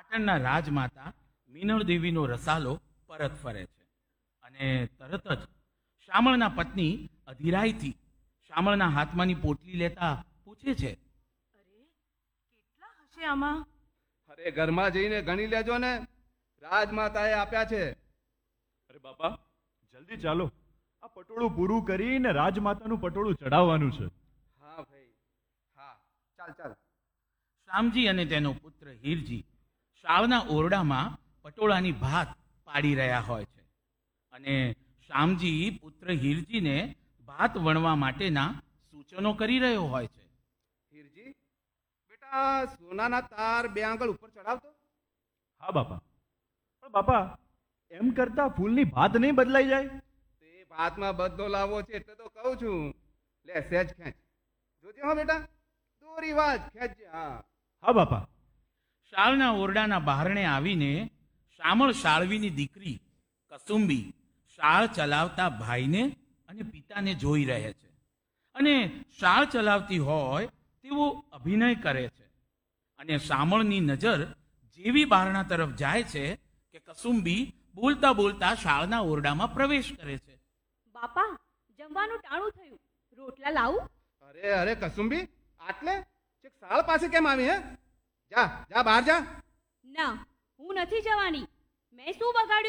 પાટણના રાજમાતા મીનળ દેવીનો રસાલો પરત ફરે છે અને તરત જ શામળના પત્ની અધીરાઈથી શામળના હાથમાંની પોટલી લેતા પૂછે છે, અરે કેટલા હશે આમાં? અરે ઘરમાં જઈને ગણી લેજો ને, રાજમાતાએ આપ્યા છે. અરે બાપા, જલ્દી ચાલો, આ પટોળું પૂરું કરીને રાજમાતાનું પટોળું ચડાવવાનું છે. હા ભાઈ, હા, ચાલ ચાલ. શામજી અને તેનો પુત્ર હીરજી શાળના ઓરડામાં પટોળાની ભાત પાડી રહ્યા હોય છે અને શામજી પુત્ર હીરજીને ભાત વણવા માટેના સૂચનો કરી રહ્યો હોય છે. હીરજી, બેટા સોનાના તાર બે આંગળ ઉપર ચડાવતો. હા બાપા, પણ બાપા એમ કરતા ફૂલની ભાત નહીં બદલાઈ જાય? તે ભાતમાં બદલો લાવવો છે એટલે તો કહું છું. લે સહેજ ખેંચ, જોજે હો બેટા, દોરી વાત ખેંચજે. હા હા બાપા. શાળના ઓરડાના બહારણે આવીને શામળ શાળવીની દીકરી કસુંબી શાળ ચલાવતા ભાઈને અને પિતાને જોઈ રહે છે અને શાળ ચલાવતી હોય તેવો અભિનય કરે છે અને શામળની નજર જેવી બારણા તરફ જાય છે કે કસુંબી બોલતા બોલતા શાળના ઓરડામાં પ્રવેશ કરે છે. બાપા, જમવાનું ટાણું થયું, રોટલા લાવું? અરે અરે કસુંબી, આટલે છેક શાળ પાસે કેમ આવી? હે, જા જા, બહાર જા. ના, હું નથી જવાની. મેં શું બગાડ્યું?